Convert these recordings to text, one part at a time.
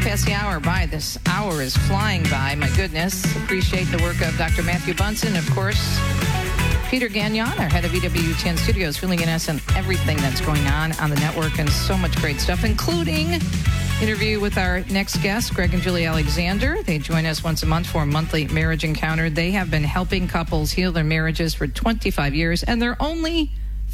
past the hour. This hour is flying by. My goodness. Appreciate the work of Dr. Matthew Bunson. Of course, Peter Gagnon, our head of EWTN Studios, filling in us on everything that's going on the network, and so much great stuff, including interview with our next guest, Greg and Julie Alexander. They join us once a month for a monthly marriage encounter. They have been helping couples heal their marriages for 25 years, and they're only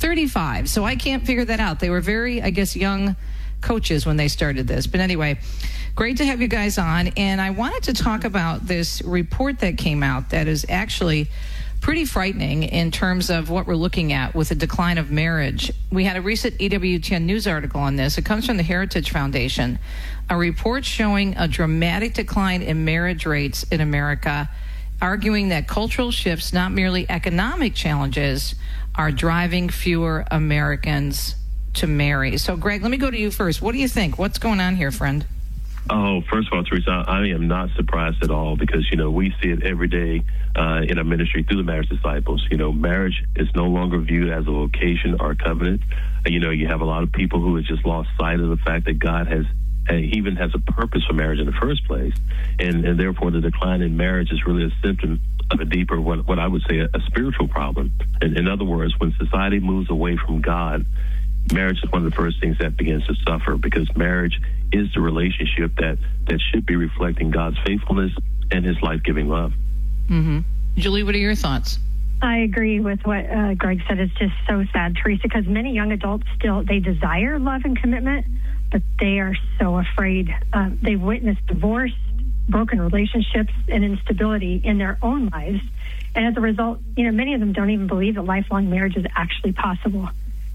35. So I can't figure that out. They were very, young coaches when they started this. But anyway, great to have you guys on. And I wanted to talk about this report that came out that is actually pretty frightening in terms of what we're looking at with the decline of marriage. We had a recent EWTN news article on this. It comes from the Heritage Foundation, a report showing a dramatic decline in marriage rates in America, arguing that cultural shifts, not merely economic challenges, are driving fewer Americans to marry. So, Greg, let me go to you first. What do you think? What's going on here, friend? Oh, first of all, Teresa, I am not surprised at all because, we see it every day in our ministry through the Marriage Disciples. Marriage is no longer viewed as a vocation or a covenant. You have a lot of people who have just lost sight of the fact that God even has a purpose for marriage in the first place. And therefore, the decline in marriage is really a symptom of a deeper, what I would say, a spiritual problem. In other words, when society moves away from God, marriage is one of the first things that begins to suffer, because marriage is the relationship that should be reflecting God's faithfulness and his life-giving love. Mm-hmm. Julie, what are your thoughts? I agree with what Greg said. It's just so sad, Teresa, because many young adults they desire love and commitment, but they are so afraid. They witness divorce, broken relationships, and instability in their own lives. And as a result, many of them don't even believe that lifelong marriage is actually possible.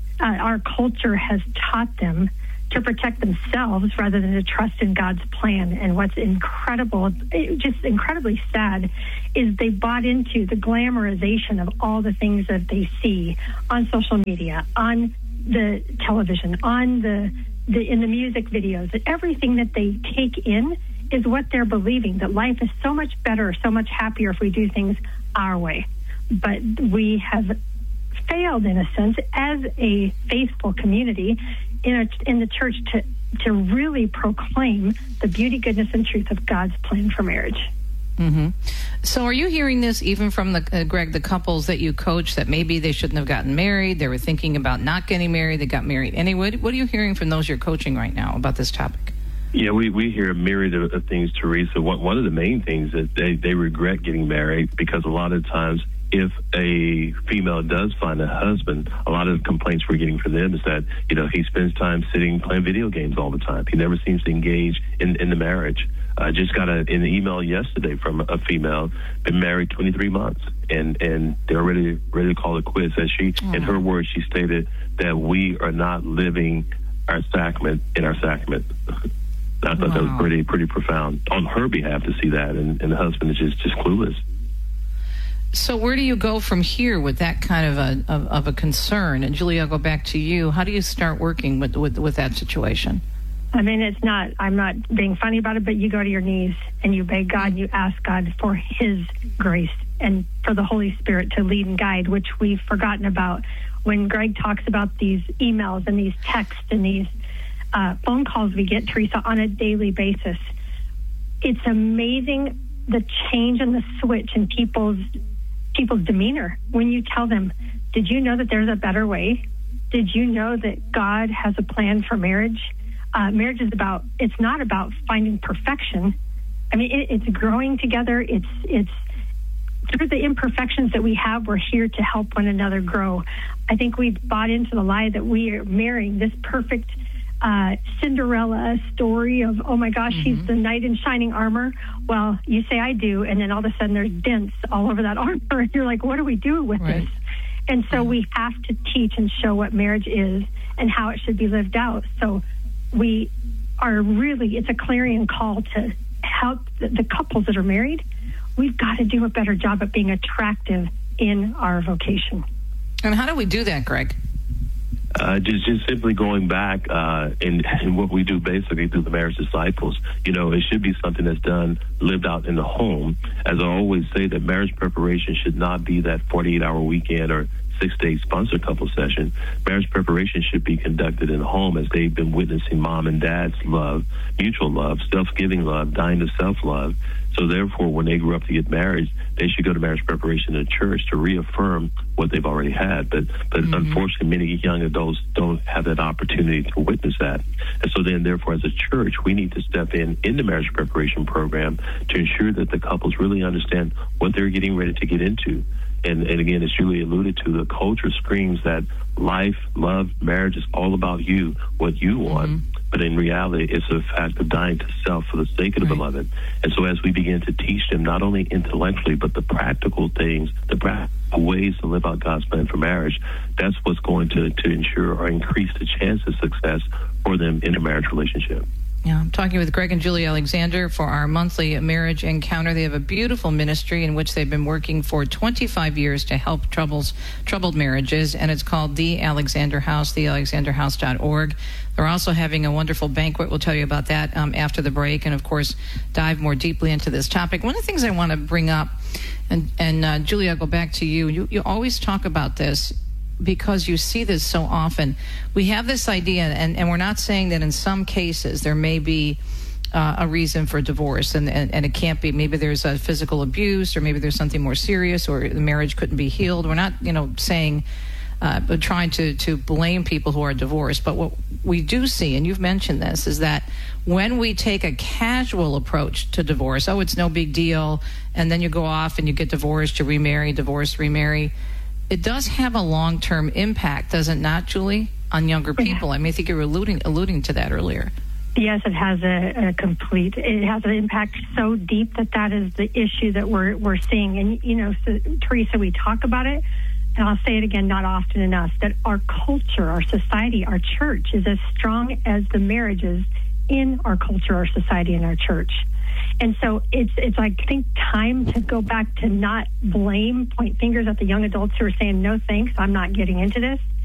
Our culture has taught them to protect themselves rather than to trust in God's plan. And what's incredible, just incredibly sad, is they bought into the glamorization of all the things that they see on social media, on the television, on in the music videos. Everything that they take in is what they're believing, that life is so much better, so much happier if we do things our way. But we have failed, in a sense, as a faithful community in the church to really proclaim the beauty, goodness, and truth of God's plan for marriage. Mm-hmm. So are you hearing this even from Greg, the couples that you coach, that maybe they shouldn't have gotten married, they were thinking about not getting married, they got married anyway? What are you hearing from those you're coaching right now about this topic? Yeah, we hear a myriad of things, Teresa. One of the main things is that they regret getting married, because a lot of times if a female does find a husband, a lot of the complaints we're getting from them is that, he spends time sitting playing video games all the time. He never seems to engage in the marriage. I just got an email yesterday from a female, been married 23 months, and they're ready to call it quits. As in her words, she stated that we are not living our sacrament in our sacrament. I thought that was pretty profound on her behalf to see that, and the husband is just clueless. So where do you go from here with that kind of a concern? And Julie, I'll go back to you. How do you start working with that situation? I mean, I'm not being funny about it, but you go to your knees and you beg God, and you ask God for his grace and for the Holy Spirit to lead and guide, which we've forgotten about. When Greg talks about these emails and these texts and these phone calls we get, Teresa, on a daily basis, it's amazing the change and the switch in people's demeanor when you tell them, did you know that there's a better way? Did you know that God has a plan for marriage? Marriage it's not about finding perfection. I mean, it's growing together. It's through the imperfections that we have, we're here to help one another grow. I think we've bought into the lie that we are marrying this perfect Cinderella story of, oh my gosh, she's the knight in shining armor. Well, you say I do, and then all of a sudden there's dents all over that armor, and you're like, what do we do with this? And so we have to teach and show what marriage is and how it should be lived out. So we are it's a clarion call to help the couples that are married. We've got to do a better job at being attractive in our vocation. And how do we do that, Greg? Just simply going back in what we do basically through the Marriage Disciples. It should be something that's lived out in the home. As I always say, that marriage preparation should not be that 48-hour weekend or 6-day sponsor couple session. Marriage preparation should be conducted in the home as they've been witnessing mom and dad's love, mutual love, self-giving love, dying to self-love. So therefore, when they grew up to get married, they should go to marriage preparation in church to reaffirm what they've already had. But unfortunately, many young adults don't have that opportunity to witness that. And so then, therefore, as a church, we need to step in the marriage preparation program to ensure that the couples really understand what they're getting ready to get into. And again, as Julie alluded to, the culture screams that life, love, marriage is all about you, what you want. But in reality, it's a fact of dying to self for the sake of the beloved. And so as we begin to teach them not only intellectually, but the practical things, the practical ways to live out God's plan for marriage, that's what's going to ensure or increase the chance of success for them in a marriage relationship. Yeah, I'm talking with Greg and Julie Alexander for our monthly marriage encounter. They have a beautiful ministry in which they've been working for 25 years to help troubled marriages, and it's called The Alexander House, thealexanderhouse.org. They're also having a wonderful banquet. We'll tell you about that after the break, and of course, dive more deeply into this topic. One of the things I want to bring up, and Julie, I'll go back to you. You always talk about this, because you see this so often. We have this idea, and we're not saying that in some cases there may be a reason for divorce, and it can't be. Maybe there's a physical abuse, or maybe there's something more serious, or the marriage couldn't be healed. We're not, saying, but trying to blame people who are divorced. But what we do see, and you've mentioned this, is that when we take a casual approach to divorce, it's no big deal, and then you go off and you get divorced, you remarry, divorce, remarry, it does have a long-term impact, does it not, Julie, on younger people? I mean, I think you were alluding to that earlier. Yes, it has it has an impact so deep that is the issue that we're seeing. And, so, Teresa, we talk about it, and I'll say it again, not often enough, that our culture, our society, our church is as strong as the marriages in our culture, our society, and our church. And so it's I think, time to go back to not point fingers at the young adults who are saying, no, thanks, I'm not getting into this.